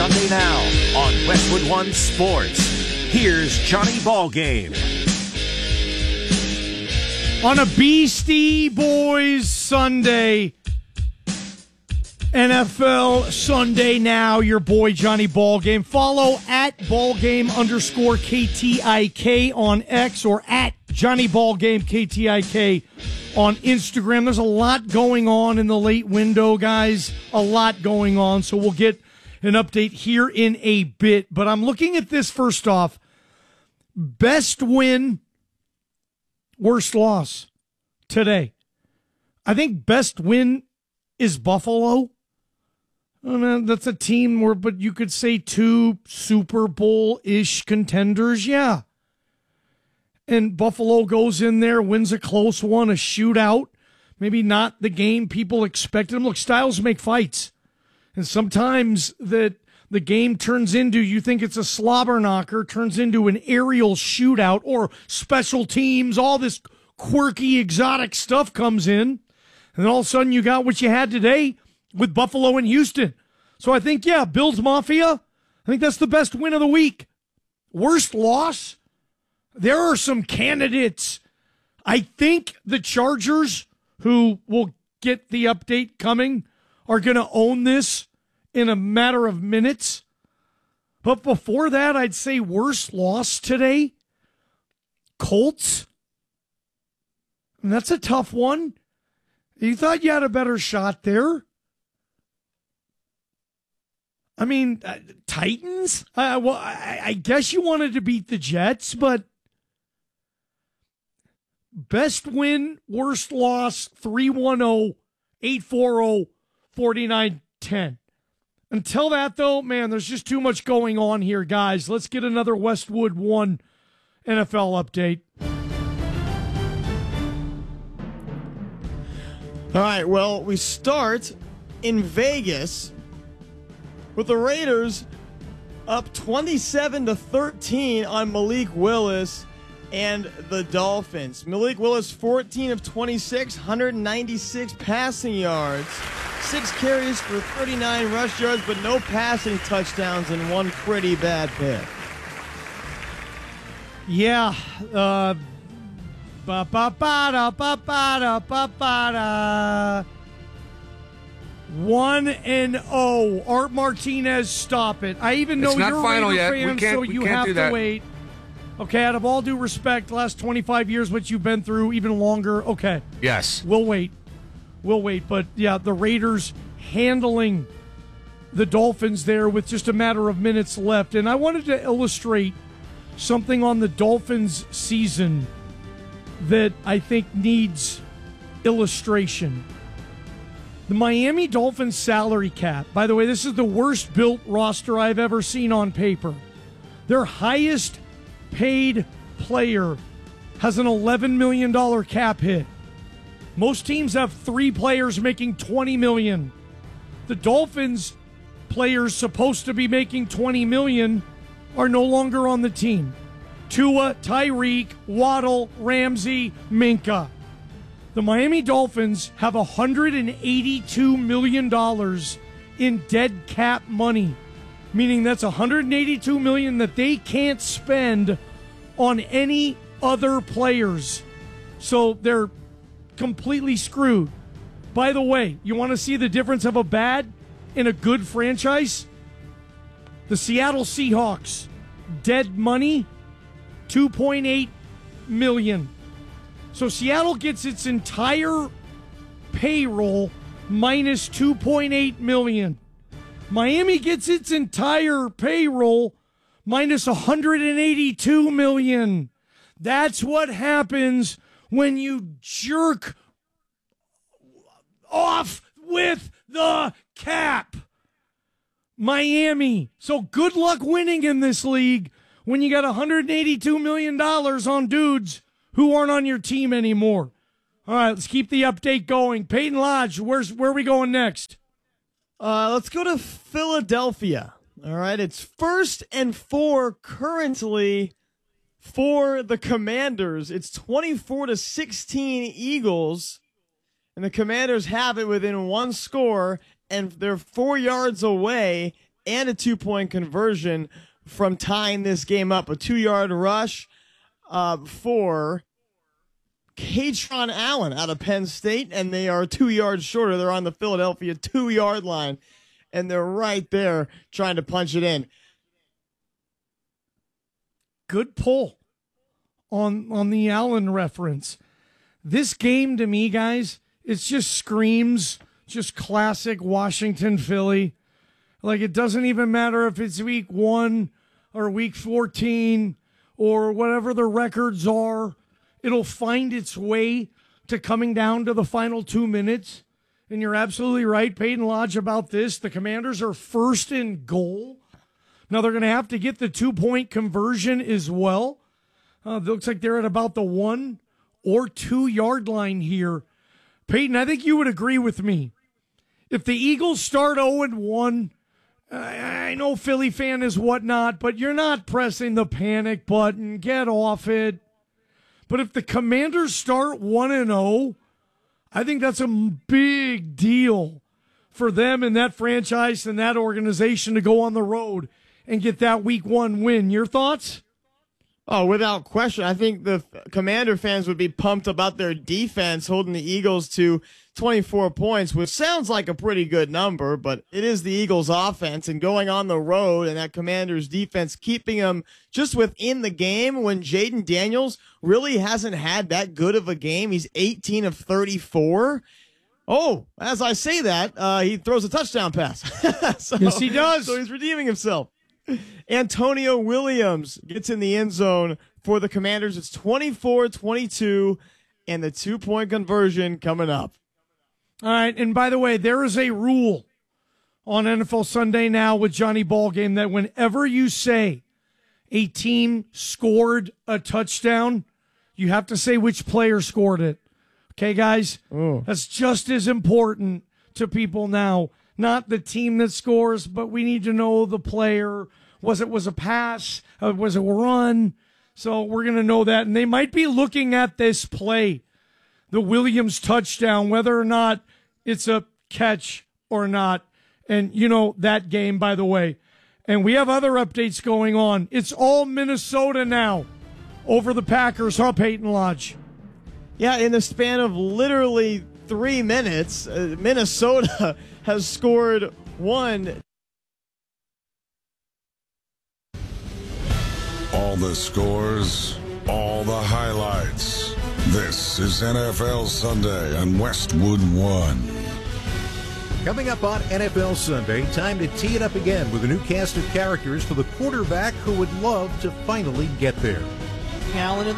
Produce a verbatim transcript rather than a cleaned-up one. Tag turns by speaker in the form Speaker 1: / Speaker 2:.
Speaker 1: Sunday Now on Westwood One Sports. Here's Johnny Ballgame.
Speaker 2: On a Beastie Boys Sunday, N F L Sunday Now, your boy Johnny Ballgame. Follow at Ballgame underscore K T I K on X or at Johnny Ballgame K T I K on Instagram. There's a lot going on in the late window, guys. A lot going on, so we'll get an update here in a bit. But I'm looking at this first off. Best win, worst loss today. I think best win is Buffalo. I mean, that's a team where, but you could say two Super Bowl-ish contenders, yeah. And Buffalo goes in there, wins a close one, a shootout. Maybe not the game people expected them. Look, styles make fights. And sometimes that the game turns into, you think it's a slobber knocker, turns into an aerial shootout or special teams, all this quirky, exotic stuff comes in. And then all of a sudden you got what you had today with Buffalo and Houston. So I think, yeah, Bills Mafia, I think that's the best win of the week. Worst loss? There are some candidates. I think the Chargers, who will get the update coming, are going to own this in a matter of minutes. But before that, I'd say worst loss today, Colts. And that's a tough one. You thought you had a better shot there. I mean, uh, Titans? Uh, well, I, I guess you wanted to beat the Jets, but best win, worst loss, three one zero, eight four zero, forty-nine ten. Until that, though, man, there's just too much going on here, guys. Let's get another Westwood One N F L update.
Speaker 3: All right, well, we start in Vegas with the Raiders up twenty-seven to thirteen on Malik Willis and the Dolphins. Malik Willis, fourteen of twenty-six, one hundred ninety-six passing yards, six carries for thirty-nine rush yards, but no passing touchdowns and one pretty bad pick.
Speaker 2: Yeah, uh, ba ba ba da ba ba da ba ba da. One and oh. Art Martinez, stop it. I even know
Speaker 4: it's not
Speaker 2: you're
Speaker 4: final
Speaker 2: Raider
Speaker 4: yet.
Speaker 2: fan,
Speaker 4: we can't,
Speaker 2: so
Speaker 4: we
Speaker 2: you
Speaker 4: can't
Speaker 2: have
Speaker 4: do
Speaker 2: to
Speaker 4: that.
Speaker 2: wait. Okay, out of all due respect, last twenty-five years, what you've been through, even longer, okay.
Speaker 4: Yes.
Speaker 2: We'll wait. We'll wait. But, yeah, the Raiders handling the Dolphins there with just a matter of minutes left. And I wanted to illustrate something on the Dolphins season that I think needs illustration. The Miami Dolphins salary cap, by the way, this is the worst built roster I've ever seen on paper. Their highest paid player has an eleven million dollars cap hit. Most teams have three players making twenty million dollars. The Dolphins players supposed to be making twenty million dollars are no longer on the team. Tua, Tyreek, Waddle, Ramsey, Minka. The Miami Dolphins have one hundred eighty-two million dollars in dead cap money, meaning that's one hundred eighty-two million dollars that they can't spend on any other players. So they're completely screwed. By the way, you want to see the difference of a bad and a good franchise? The Seattle Seahawks, dead money, two point eight million dollars. So Seattle gets its entire payroll minus two point eight million dollars. Miami gets its entire payroll minus one hundred eighty-two million dollars. That's what happens when you jerk off with the cap. Miami. So good luck winning in this league when you got one hundred eighty-two million dollars on dudes who aren't on your team anymore. All right, let's keep the update going. Peyton Lodge, where's where are we going next?
Speaker 3: Uh, let's go to Philadelphia. All right, it's first and four currently for the Commanders. It's twenty-four to sixteen Eagles, and the Commanders have it within one score, and they're four yards away and a two-point conversion from tying this game up. A two-yard rush uh, for Katron Allen out of Penn State, and they are two yards shorter. They're on the Philadelphia two-yard line, and they're right there trying to punch it in.
Speaker 2: Good pull on on the Allen reference. This game to me, guys, it just screams just classic Washington Philly. Like, it doesn't even matter if it's week one or week fourteen or whatever the records are. It'll find its way to coming down to the final two minutes. And you're absolutely right, Peyton Lodge, about this. The Commanders are first in goal. Now they're going to have to get the two-point conversion as well. Uh, it looks like they're at about the one or two-yard line here. Peyton, I think you would agree with me. If the Eagles start oh and one, I know Philly fan is whatnot, but you're not pressing the panic button. Get off it. But if the Commanders start one and oh, I think that's a big deal for them and that franchise and that organization to go on the road and get that week one win. Your thoughts?
Speaker 3: Oh, without question. I think the Commander fans would be pumped about their defense holding the Eagles to twenty-four points, which sounds like a pretty good number, but it is the Eagles' offense, and going on the road and that Commanders' defense keeping them just within the game when Jaden Daniels really hasn't had that good of a game. He's eighteen of thirty-four. Oh, as I say that, uh, he throws a touchdown pass. so,
Speaker 2: yes, he does.
Speaker 3: So he's redeeming himself. Antonio Williams gets in the end zone for the Commanders. It's twenty-four twenty-two, and the two-point conversion coming up.
Speaker 2: All right, and by the way, there is a rule on N F L Sunday Now with Johnny Ballgame that whenever you say a team scored a touchdown, you have to say which player scored it. Okay, guys?
Speaker 3: Ooh.
Speaker 2: That's just as important to people now. Not the team that scores, but we need to know the player. Was it was a pass? Uh, was it a run? So we're going to know that. And they might be looking at this play, the Williams touchdown, whether or not it's a catch or not. And, you know, that game, by the way. And we have other updates going on. It's all Minnesota now over the Packers, huh, Peyton Lodge?
Speaker 3: Yeah, in the span of literally three minutes, uh, Minnesota has scored one.
Speaker 4: All the scores, all the highlights. This is N F L Sunday on Westwood One.
Speaker 5: Coming up on N F L Sunday, time to tee it up again with a new cast of characters for the quarterback who would love to finally get there.
Speaker 6: Allen in the